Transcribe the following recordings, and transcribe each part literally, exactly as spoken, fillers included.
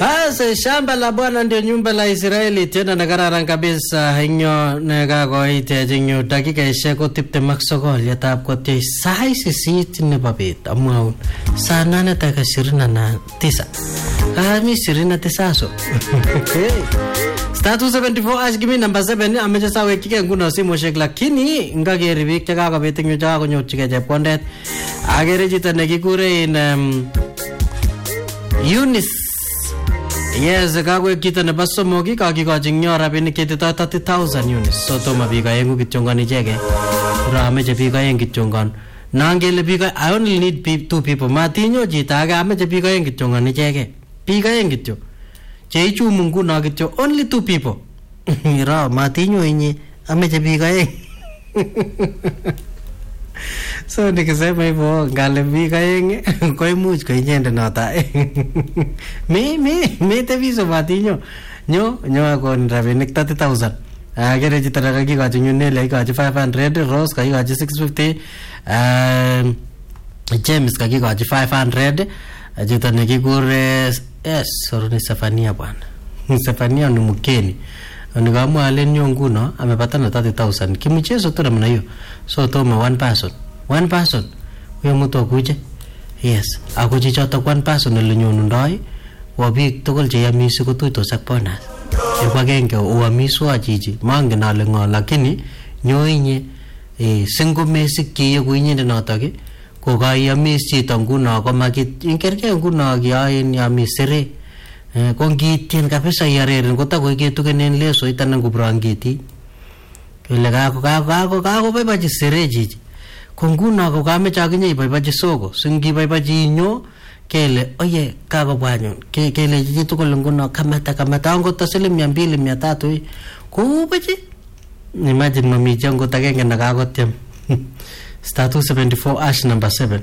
Asa shamba la Bwana ndio nyumba la Israeli tena na kararan kabisa hinyo nekakoite jinyo dakika isheko tiptem ak sogol yatab kote sai sisit nebo bet amwaun saa nane dakika ishirini na tisa kami ishirini na tisa so Status seventy-four ash give me number seven ameche sawe kike nguno simoshek lakini ngakeri biik chekakobet eng yu chekakonyorchigei chepkondet agere chito nekikure in um, Eunice. Yes, kakwe kita nebo somok kakikochi nyo rabinik chetito thirty thousand units. So toma biik aengu kityongon icheke. Ura ameche biik aeng kityongon. Nangele biik I only need pe two people. Matinyo chito age ameche biik aeng kityongon icheke. Biik aeng kityo. Cheichu Mungu na kityo only two people. Ira matinyo inye ameche biik aeng. So nikisema hivyo ngale biik aeng koimuch ko inyende nota. Me me me te viso matinyo. Nyo nyo kon rabinik thirty thousand. Agere chito nakakikochi Nyunele ikochi five hundred, Rose kakikochi six fifty, um, James kakikochi five hundred, chito nekikure yes, sorry Sefania bwana. Sefania ni mkeni. Nikamwa alenyo nguno amepata na thirty thousand. Kimchezo tu namna hiyo. So toma one person. One person. Huyo mtu akuje. Yes. Akuje choto one person alinyonu ndoi. Wabik tugul che yamisi kutuitos ak bonus. Kwa genge uamiswa chichi. Mange na lengo lakini nyo inye eh singo mesiki kuinyende notoke. Ko kayamisi chito nguno ko makit inkerke nguno kiain yamisere. Eh kongitien kabisa yareren kotako ketukenen leso itanan kubrangiti. Kile kako kako kako kako baibaji sereji. Konguna ko kameche akinye ibaibaji soko. Singi baibaji nyo kele oye kako bwanyo. Ke kele jitu ko lunguno kamata kamata ngo taslim mia mbili mia tatu. Ko baji. Imagine mami jango tagenge na kako tem. Status seventy-four ash number seven.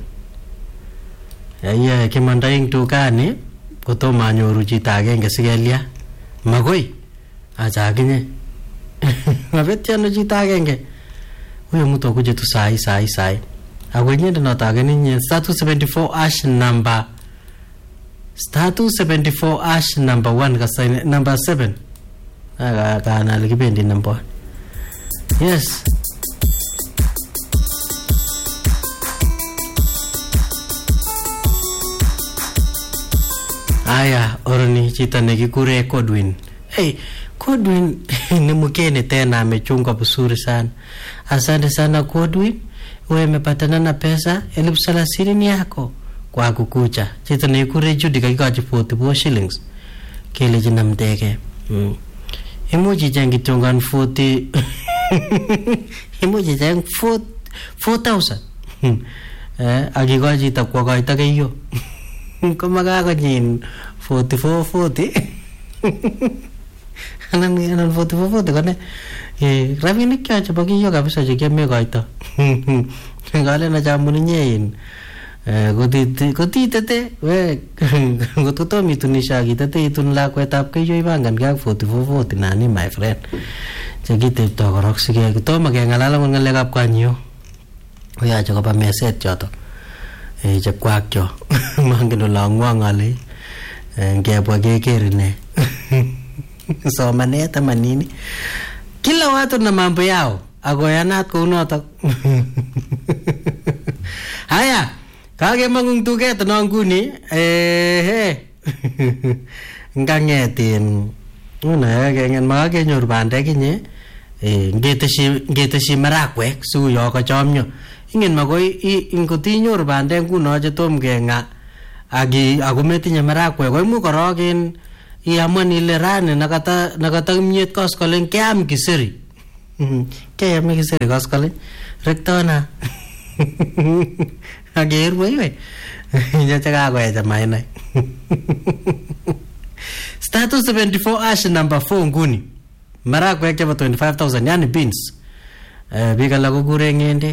Ya kimandaing tukani kotoma nyoru chito agenge sigelia. Magoi acha akinye. Mabetiano chito agenge. Huyo mtu akuje tu sai sai sai. Agwenyende notake ninye status seventy-four ash number status seventy-four ash number one kasa number seven. Aga kana likipendi number one. Yes. Aya oroni chito nekikure Godwin. Hey, Godwin ni mkeni tena amechunga vizuri sana. Asante sana Godwin. Wewe umepatana na pesa elfu thelathini yako kwa kukucha. Chito nekikure Judy kakikochi forty-four shillings. Kile jina mteke. Mm. Emoji jangi tungan forty. Emoji jang four thousand. Eh, akikochi itakuwa kaita kayo. Kama kako nyin forty-four forty. Anan anan forty-four forty kone eh rabinik kya chapa kiyo kabisa che kiame kaito. Ngale na jamuni nyein. Eh godit goditete we gototo mitunisha kitete itun lakwetab kayo ibangan kak forty-four forty nani my friend. Chekite to korok sige kutoma ke ngalala mon ngalekab kanyo. Oya cho pa meset choto. Eh chakwak cho. Mangino langwang ale. Ngebwa kekerine. Somanet ama nini. Kila watu na mambo yao. Agoyanat ko unotok. Haya. Kage mangung tuget na nguni. Eh he. Ngangetin. Una gengen magenyor bandek inye. Eh ngeteshi ngeteshi marakwek suyo ko chomnyo. Ingen magoi ingotinyor bandek nguno che tom kenga. Agi ako metinye marakwek ko imu korogen iaman ile rane nakata nakata myet koskolen kiam kisiri. Kiam kisiri koskolen rektona. Ager wewe. Ya chaka kwa jamaa ina. Status seventy-four ash number four nguni. Marakwek chapa twenty-five thousand yani beans. Eh biga la kukure ngende.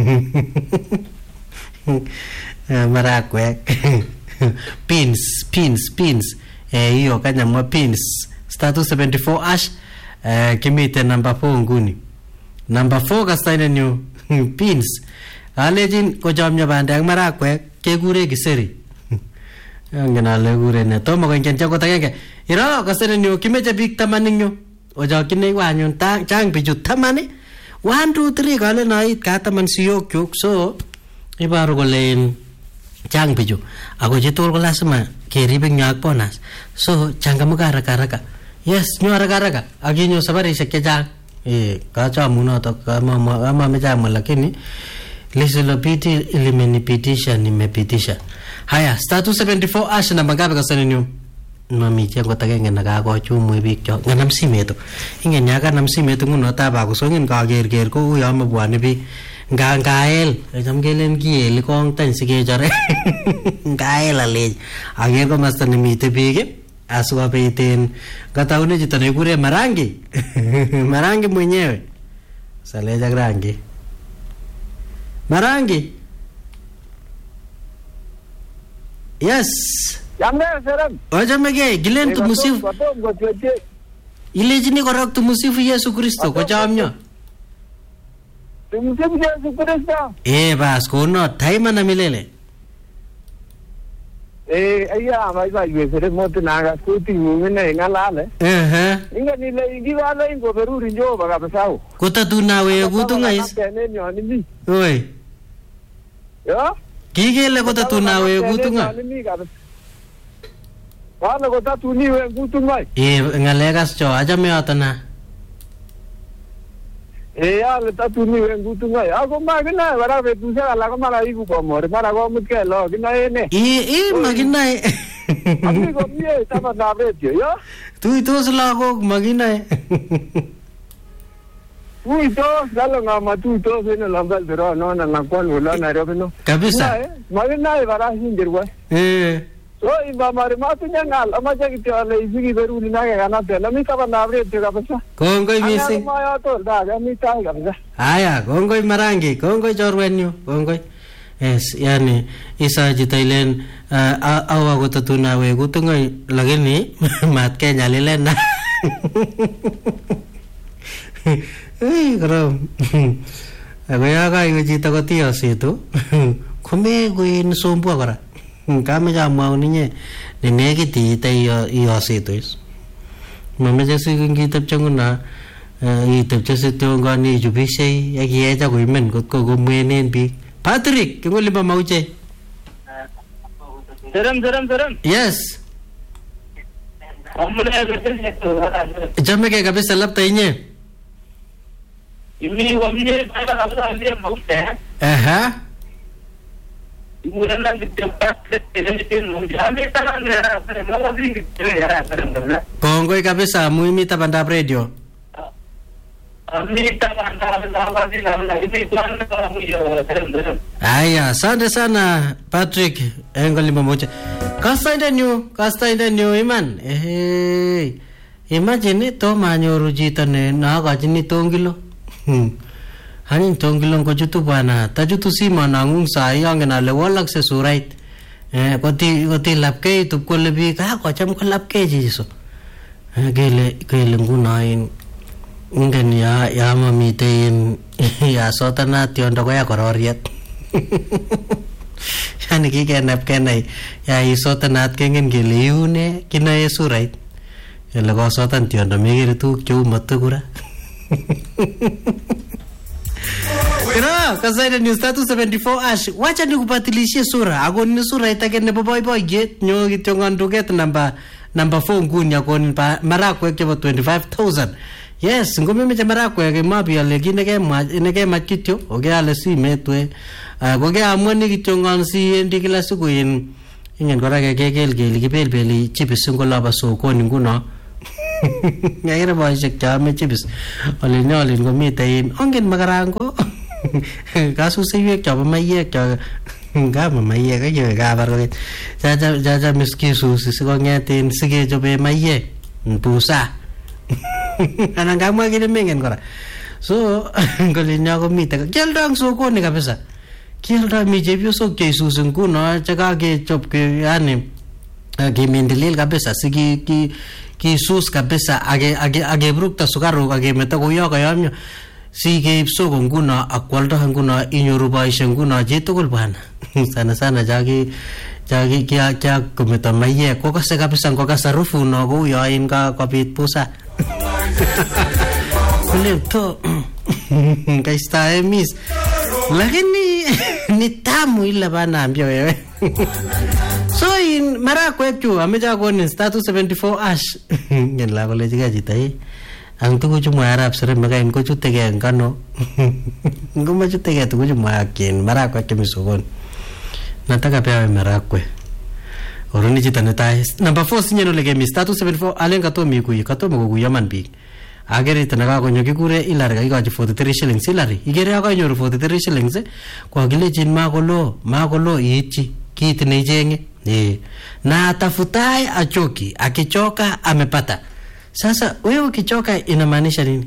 Marakwek. Pins, pins, pins. Eh hiyo kanya mwa pins. Status seventy-four ash eh kimite number four nguni. Number four kasaina new pins. Alejin ko jamnya bandang marakwek kekure kiseri. Angen ale kurene tomo koingen chakot agenge. Iro kasenen yu kimeche biik taman ing yu. Ojokinei wanyun chang bichu taman. One, two, three kale nait kataman siyok chuk. So ibaru kole chang bichu. Ako chitugul ko lazima kerib ing ak bonus. So changamuka haraka haraka. Yes, nyo haraka haraka. Akinyo sabarishek chechang. Eh, kachamu notok kama kama mechama lakini lisilopiti ilimenipitisha nimepitisha. Haya, star two seventy-four ash na magabe kasani nyo. Mami chango tagenge nakakochumwe biik chok. Nganam simet. Ingen yaka nam simet nguno taba ko songin kagerger ko uyo mabwane biik. Nga ngael, cham kelen kiel kong tany sikechore. Ngael alej. Ager ko masta nimite biik. Asikobit kataune chito nekure Marangi. Marangi mwenyewe. Saleja rangi. Marangi. Yes. Yamne seram. Ojame ge gilen tumusifu. Ilejini korok tumusifu Yesu Kristo ko chamnyo. Tumusifu Yesu Kristo. Eh bas kono time na milele. Eh aya mai ba yue sere moto naga skuti ngene ngalale. Eh eh. Inga ni le ingi wala ingo beruri njo baga pesau. Kota tu nawe gutungais. Oi. Yo? Kigele kota tu nawe gutunga. Wala kota tu ni we gutunga. Eh ngalegas cho ajame atana. Eh ale ta tu ni we gutunga. Ako magina bara be tu sa la ko mala iku ko more para ko mut ke lo kina ene. Eh eh magina. Ami ko mie tama na be yo. Tu itu selago magina. Tu itu kalau ngama tu itu seno lambal dero no na na kon wala na ro no. Kabisa. Magina bara hindir wa. Eh. So iba mari matu nyangal ama jagi to ale isigi beru ni na ga na te la mi ka na bre te ga pesa. Kongoi misi. Ma ya to da ga mi ta ga pesa. Aya, kongoi Marangi, kongoi chorwenyu, kongoi. Yes, yani isa jitailen awa ko tatuna we gutungoi lakini mat Kenya lilen na. Eh, karo. Ako yaga iko jita ko tiyo situ. Kume ko insumbu akara. Kami jamau ninye ninegiti tayo iyo situ is. Mama jasi kita changuna itap jasi tu ngani jubisay yaki aja ko imen ko ko gumenen bi. Patrick, kung lima mauche. Seram seram seram. Yes. Jame ke kabisa lap tainye. Ini wamnya pada apa dia mau teh. Aha. Imuran lang ditebak itu jame tangan ya, mau sih ya seram. Kongoi kabisa muimita Banda Radio. Aya, asante sana Patrick. Engo lima moja. Kasta ida new, kasta ida new iman. Eh, imagine to manyoru jita ne na ga jini tongilo. Hmm. Hanin tongilo ko jutu bana, ta jutu si manangung sayang na le walak se surait. Eh, koti koti lapke tu ko lebi ka ko cham ko lapke jiso. Eh, gele gele ngunain Ingen ya ya mamitein ya sotana tiondo ko ya kororiet. Yani kikenap kenai ya isotana kengen geliune kinae surait. Ele ko sotan tiondo megere tu chou matukura. Kira kasaida news tatu seventy-four ash wacha nikupatilishie sura ako ni sura itake nebo boy boy get nyo kitongan duket namba namba four ngunya kon marakwe chebo twenty-five thousand. Yes, ngome meche marakwe ke mapi ale kine ke ma ine ke makityo oge ale si metwe ko ke amwani kitongan si endi kila siku in ingen kora ke kekel geli kibel beli chipis ngola ba sokoni nguno. Ngaira ba shek chame chipis ole nyole ngomite in ongen magarango. Kasu seyek chaba mayek cha ngama mayek ayo ga baroget. Jaja jaja miskisu siko ngetin sige jobe mayek pusa. Anang kamu lagi demengen kora. So ngolinya ko mita. Kialdang sokoni kabisa. Kialda mi jebyo sok ke susun kuno jaga ke chop ke yani ke mendelil kabisa sigi ki ki sus kabisa age age age brukta sukaru age meta ko yo kayamnya. Si ke ipso konguna akwalda hanguna inyoru baisha nguna jetugul bana. Sana sana jagi Chaki kia kia kumeta maye ko kase kabisa ko kasa rufu no go yo inga kopit pusa. Kule to kaista emis. Lakini ni tamu ila bana ambia wewe. So in Marakwe chu ameja ko ni status seventy-four ash. Ngen la ko le jiga jitai. Ang tugu chu Arab sere magain ko chu tege ngano. Ngoma chu tege tugu chu makin Marakwe kemisogon. Nataka pewe Marakwe. Oroni chita netai. Number four sinyeno lege mi status seventy-four alen kato mi kuyi kato mo kuyi yaman big. Agere tanaga ko nyoki kure ilari ga igaji forty-three shillings ilari. Igere aga nyoru forty-three shillings kwa gile jin magolo magolo ichi kiti nejenge. Eh. Na atafutai achoki, akichoka amepata. Sasa wewe ukichoka inamaanisha nini?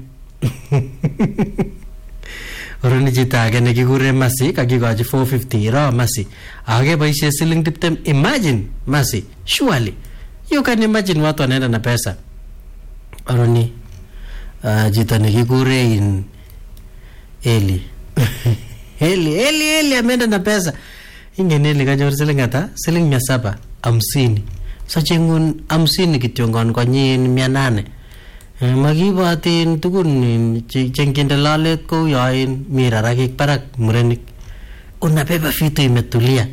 Oroni chita age nekikure masi kakigaji four fifty ro masi. Age baishe siling tiptem. Imagine masi. Surely you can imagine watu wanaenda na pesa. Oroni uh, jita nekikure in Eli. Eli Eli Eli ameenda na pesa. Ingen Eli kajor siling ata siling mia saba hamsini. Sachengun hamsini kityongon kwa nyin mia nane. Magibatin tukun chengkinde lalet ko yain mirarakik parak murenik unabeba vitu imetulia.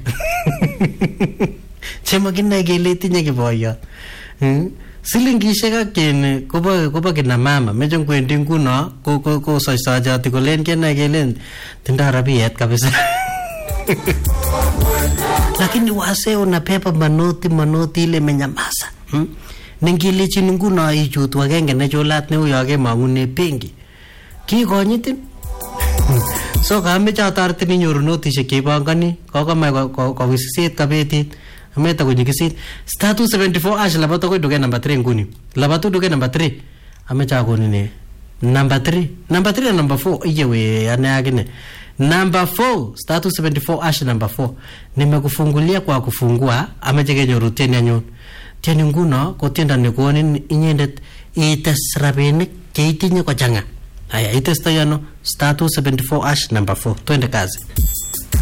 Chema kinai kele itinye kiboyot. Silingishek ak ken kobo kobo kina mama mecho kwendi nguno ko ko ko soisojoti kolen kenai kelen tinda rabiet kabisa. Lakini wase unabeba manoti manoti ile menyamaza. Hmm? Nengile chinunguno ichutu agenge ne cholat ne uyoge mangune pengi. Ki konyitin. So kame cha tartini nyoru notice ke bangani kokome ko wisisit kabetit. Ameta kunyikisit. Status seventy-four ash labato ko duke number three nguni. Labato duke number three. Amecha koni ne. Number three. Number three na number four iyewe ane agine. Number four, status seventy-four ash number four. Nimekufungulia kwa kufungua amecheke nyoru tena nyon. Tieni nguno ko tienda nekonin inyendet ites rabinik cheitinye kochanga. Aya itesta yano status seventy-four ash number four. Twende kazi.